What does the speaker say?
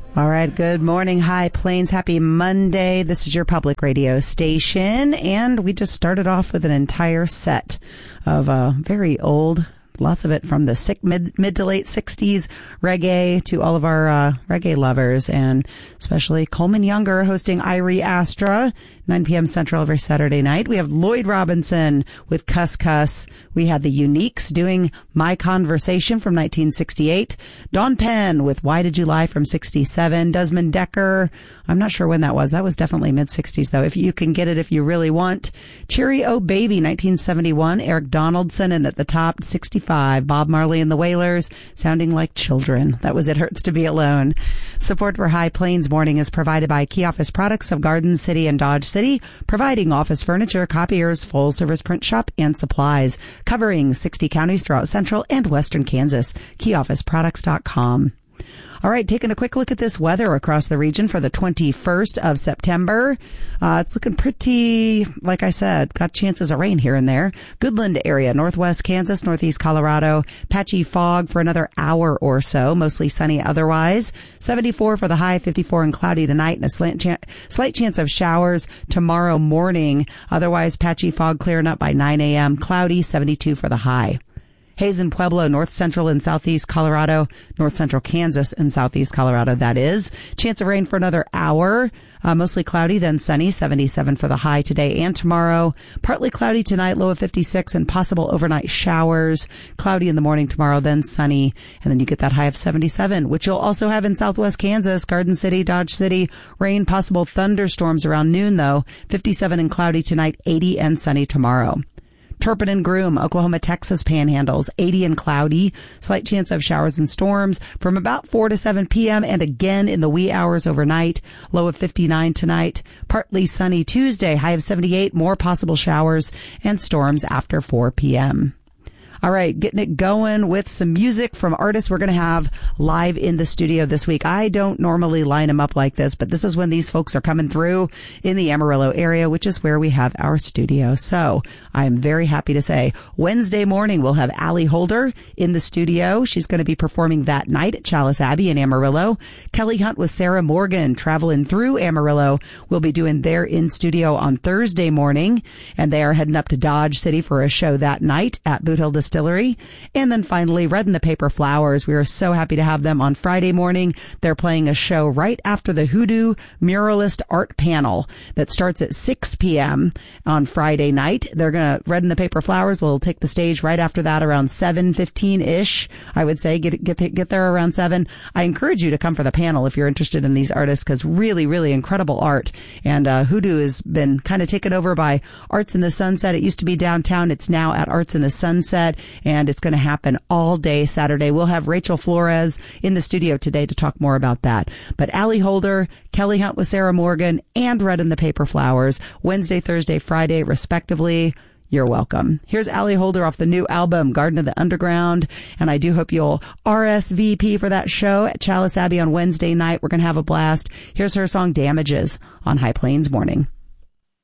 All right. Good morning, High Plains. Happy Monday. This is your public radio station. And we just started off with an entire set of very old, lots of it from the mid to late 60s reggae to all of our reggae lovers, and especially Coleman Younger hosting Irie Astra, 9 p.m. Central every Saturday night. We have Lloyd Robinson with Cuss Cuss. We had the Uniques doing My Conversation from 1968. Dawn Penn with Why Did You Lie from 67. Desmond Decker, I'm not sure when that was. That was definitely mid-60s, though, if you can get it if you really want. Cheery Oh Baby, 1971. Eric Donaldson, and at the top, 65. Bob Marley and the Wailers, Sounding Like Children. That was It Hurts to Be Alone. Support for High Plains Morning is provided by Key Office Products of Garden City and Dodge City, providing office furniture, copiers, full-service print shop, and supplies, covering 60 counties throughout central and western Kansas. KeyOfficeProducts.com. All right, taking a quick look at this weather across the region for the 21st of September. It's looking pretty, like I said, got chances of rain here and there. Goodland area, northwest Kansas, northeast Colorado. Patchy fog for another hour or so, mostly sunny otherwise. 74 for the high, 54 and cloudy tonight, and a slight chance of showers tomorrow morning. Otherwise, patchy fog clearing up by 9 a.m., cloudy, 72 for the high. Hays and Pueblo, north central and southeast Colorado, north central Kansas and southeast Colorado, that is. Chance of rain for another hour, mostly cloudy, then sunny, 77 for the high today and tomorrow. Partly cloudy tonight, low of 56, and possible overnight showers. Cloudy in the morning tomorrow, then sunny, and then you get that high of 77, which you'll also have in southwest Kansas, Garden City, Dodge City. Rain, possible thunderstorms around noon, though. 57 and cloudy tonight, 80 and sunny tomorrow. Turpin and Groom, Oklahoma, Texas panhandles, 80 and cloudy. Slight chance of showers and storms from about 4 to 7 p.m. and again in the wee hours overnight. Low of 59 tonight. Partly sunny Tuesday, high of 78. More possible showers and storms after 4 p.m. All right, getting it going with some music from artists we're going to have live in the studio this week. I don't normally line them up like this, but this is when these folks are coming through in the Amarillo area, which is where we have our studio. So I'm very happy to say Wednesday morning we'll have Allie Holder in the studio. She's going to be performing that night at Chalice Abbey in Amarillo. Kelly Hunt with Sarah Morgan traveling through Amarillo will be doing their in-studio on Thursday morning, and they are heading up to Dodge City for a show that night at Boot Hill Distillery. And then finally, Red and the Paper Flowers. We are so happy to have them on Friday morning. They're playing a show right after the Hoodoo Muralist Art Panel that starts at 6 p.m. on Friday night. Red and the Paper Flowers will take the stage right after that around 7:15-ish. I would say get there around 7. I encourage you to come for the panel if you're interested in these artists, because really, really incredible art. And Hoodoo has been kind of taken over by Arts in the Sunset. It used to be downtown. It's now at Arts in the Sunset, and it's going to happen all day Saturday. We'll have Rachel Flores in the studio today to talk more about that. But Allie Holder, Kelly Hunt with Sarah Morgan, and Red and the Paper Flowers, Wednesday, Thursday, Friday, respectively. You're welcome. Here's Allie Holder off the new album, Garden of the Underground, and I do hope you'll RSVP for that show at Chalice Abbey on Wednesday night. We're going to have a blast. Here's her song, Damages, on High Plains Morning.